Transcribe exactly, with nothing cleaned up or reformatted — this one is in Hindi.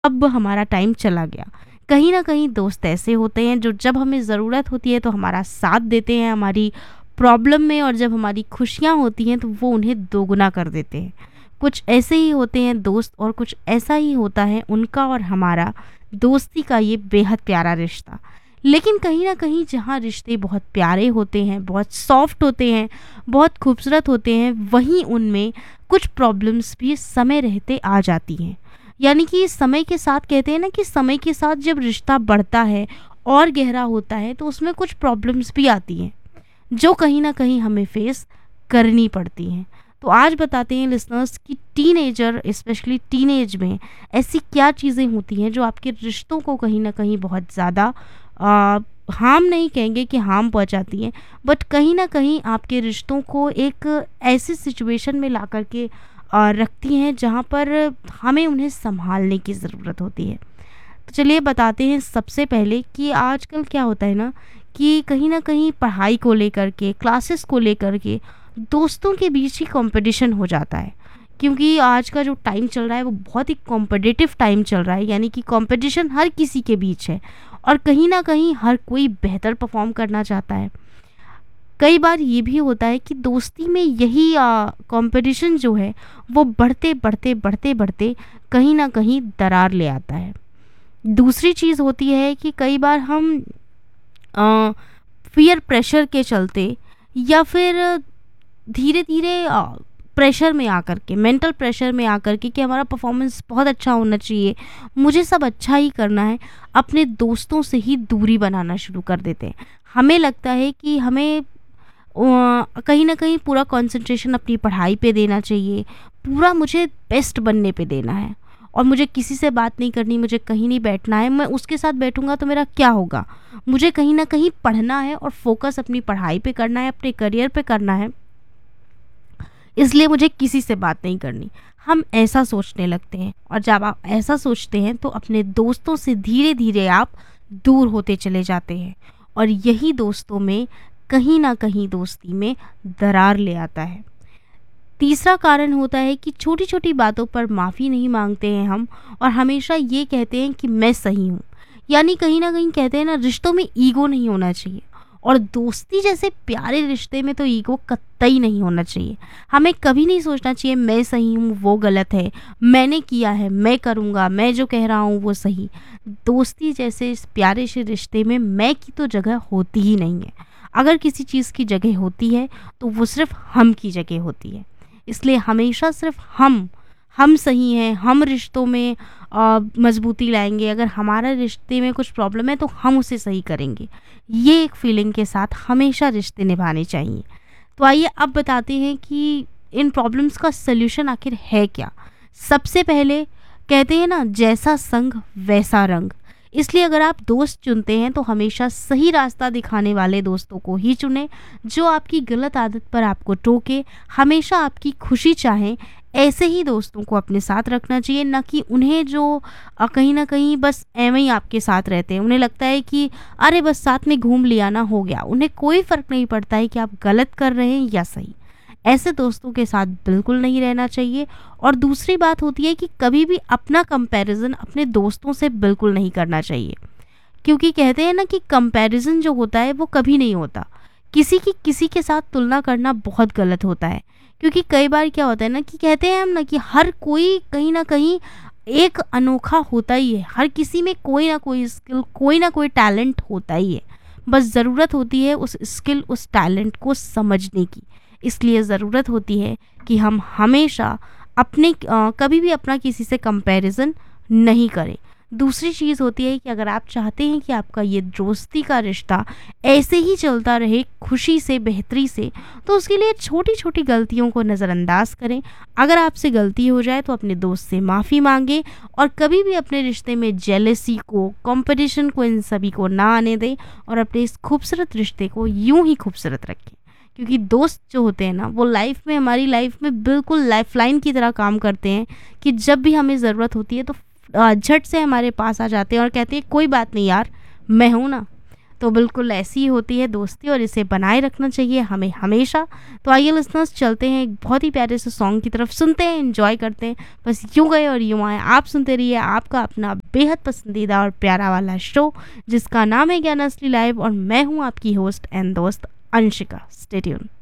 अब हमारा टाइम चला गया। कहीं न कहीं दोस्त ऐसे होते हैं जो जब हमें ज़रूरत होती है तो हमारा साथ देते हैं हमारी प्रॉब्लम में, और जब हमारी खुशियाँ होती हैं तो वो उन्हें दोगुना कर देते हैं। कुछ ऐसे ही होते हैं दोस्त, और कुछ ऐसा ही होता है उनका और हमारा दोस्ती का ये बेहद प्यारा रिश्ता। लेकिन कहीं न कहीं जहाँ रिश्ते बहुत प्यारे होते हैं, बहुत सॉफ्ट होते हैं, बहुत खूबसूरत होते हैं, वहीं उनमें कुछ प्रॉब्लम्स भी समय रहते आ जाती हैं। यानी कि समय के साथ, कहते हैं ना कि समय के साथ जब रिश्ता बढ़ता है और गहरा होता है तो उसमें कुछ प्रॉब्लम्स भी आती हैं, जो कहीं न कहीं हमें फेस करनी पड़ती हैं। तो आज बताते हैं लिसनर्स कि टीनेजर, स्पेशली टीनेज में ऐसी क्या चीज़ें होती हैं जो आपके रिश्तों को कहीं न कहीं बहुत ज़्यादा अ, हार्म नहीं कहेंगे कि हार्म पहुँचाती हैं, बट कहीं न कहीं आपके रिश्तों को एक ऐसी सिचुएशन में ला कर के अ, रखती हैं जहाँ पर हमें उन्हें सँभालने की ज़रूरत होती है। तो चलिए बताते हैं सबसे पहले कि आजकल क्या होता है ना, कि कहीं न कहीं पढ़ाई को लेकर के, क्लासेस को लेकर के दोस्तों के बीच ही कंपटीशन हो जाता है। क्योंकि आज का जो टाइम चल रहा है वो बहुत ही कॉम्पिटिटिव टाइम चल रहा है, यानी कि कंपटीशन हर किसी के बीच है, और कहीं न कहीं हर कोई बेहतर परफ़ॉर्म करना चाहता है। कई बार ये भी होता है कि दोस्ती में यही अ, कंपटीशन जो है वो बढ़ते, बढ़ते, बढ़ते, बढ़ते कहीं न कहीं दरार ले आता है। दूसरी चीज़ होती है कि कई बार हम अ, पीयर प्रेशर के चलते, या फिर धीरे-धीरे अ, प्रेशर में आकर के, मेंटल प्रेशर में आकर के कि हमारा परफॉर्मेंस बहुत अच्छा होना चाहिए, मुझे सब अच्छा ही करना है, अपने दोस्तों से ही दूरी बनाना शुरू कर देते हैं। हमें लगता है कि हमें अ, कहीं न कहीं पूरा कंसंट्रेशन अपनी पढ़ाई पे देना चाहिए, पूरा मुझे बेस्ट बनने पे देना है, और मुझे किसी से बात नहीं करनी, मुझे कहीं नहीं बैठना है, मैं उसके साथ बैठूँगा तो मेरा क्या होगा? मुझे कहीं न कहीं पढ़ना है और फ़ोकस अपनी पढ़ाई पे करना है, अपने करियर पे करना है, इसलिए मुझे किसी से बात नहीं करनी। हम ऐसा सोचने लगते हैं, और जब आप ऐसा सोचते हैं तो अपने दोस्तों से धीरे-धीरे आप दूर होते चले जाते हैं, और यही दोस्तों में कहीं न कहीं दोस्ती में दरार ले आता है। तीसरा कारण होता है कि छोटी-छोटी बातों पर माफ़ी नहीं माँगते हैं हम, और हमेशा ये कहते हैं कि मैं सही हूँ। यानी कहीं न कहीं कहते हैं ना, रिश्तों में ईगो नहीं होना चाहिए, और दोस्ती जैसे प्यारे रिश्ते में तो ईगो कतई नहीं होना चाहिए। हमें कभी नहीं सोचना चाहिए मैं सही हूँ, वो गलत है, मैंने किया है, मैं करूँगा, मैं जो कह रहा हूँ वो सही। दोस्ती जैसे इस प्यारे से रिश्ते में मैं की तो जगह होती ही नहीं है। अगर किसी चीज़ की जगह होती है तो वो सिर्फ़ हम की जगह होती है। इसलिए हमेशा सिर्फ हम हम सही हैं, हम रिश्तों में अ, मजबूती लाएँगे, अगर हमारा रिश्ते में कुछ प्रॉब्लम है तो हम उसे सही करेंगे। ये एक फीलिंग के साथ हमेशा रिश्ते निभाने चाहिए। तो आइए अब बताते हैं कि इन प्रॉब्लम्स का सॉल्यूशन आखिर है क्या? सबसे पहले कहते हैं ना, जैसा संग वैसा रंग। इसलिए अगर आप दोस्त चुनते हैं तो हमेशा सही रास्ता दिखाने वाले दोस्तों को ही चुनें, जो आपकी गलत आदत पर आपको टोके, हमेशा आपकी खुशी चाहें। ऐसे ही दोस्तों को अपने साथ रखना चाहिए, ना कि उन्हें जो अ, कहीं न कहीं बस एवें ही आपके साथ रहते हैं। उन्हें लगता है कि अरे बस साथ में घूम लिया ना, हो गया। उन्हें कोई फ़र्क नहीं पड़ता है कि आप गलत कर रहे हैं या सही। ऐसे दोस्तों के साथ बिल्कुल नहीं रहना चाहिए। और दूसरी बात होती है कि कभी भी अपना कंपैरिज़न अपने दोस्तों से बिल्कुल नहीं करना चाहिए, क्योंकि कहते हैं ना कि कंपैरिज़न जो होता है वो कभी नहीं होता। किसी की किसी के साथ तुलना करना बहुत गलत होता है, क्योंकि कई बार क्या होता है ना, कि कहते हैं हम ना कि हर कोई कहीं न कहीं एक अनोखा होता ही है। हर किसी में कोई ना कोई स्किल, कोई ना कोई टैलेंट होता ही है। बस ज़रूरत होती है उस स्किल, उस टैलेंट को समझने की। इसलिए ज़रूरत होती है कि हम हमेशा अपने अ, कभी भी अपना किसी से कंपैरिज़न नहीं करें। दूसरी चीज़ होती है कि अगर आप चाहते हैं कि आपका ये दोस्ती का रिश्ता ऐसे ही चलता रहे खुशी से, बेहतरी से, तो उसके लिए छोटी-छोटी गलतियों को नज़रअंदाज करें। अगर आपसे गलती हो जाए तो अपने दोस्त से माफ़ी माँगे, और कभी भी अपने रिश्ते में जेलसी को, कंपटीशन को, इन सभी को ना आने दें, और अपने इस खूबसूरत रिश्ते को यूं ही खूबसूरत रखें। क्योंकि दोस्त जो होते हैं ना, वो लाइफ में, हमारी लाइफ में बिल्कुल लाइफलाइन की तरह काम करते हैं, कि जब भी हमें ज़रूरत होती है तो अ, झट से हमारे पास आ जाते हैं और कहते हैं कोई बात नहीं यार, मैं हूँ ना। तो बिल्कुल ऐसी ही होती है दोस्ती और इसे बनाए रखना चाहिए हमें हमेशा। तो आइए लिसनर्स चलते हैं एक बहुत ही प्यारे से सॉन्ग की तरफ, सुनते हैं, एंजॉय करते हैं। बस यूँ गए और यूँ आए। आप सुनते रहिए आपका अपना बेहद पसंदीदा और प्यारा वाला शो जिसका नाम है ज्ञान असली लाइव और मैं हूँ आपकी होस्ट एंड दोस्त अंशिका। Stay tune.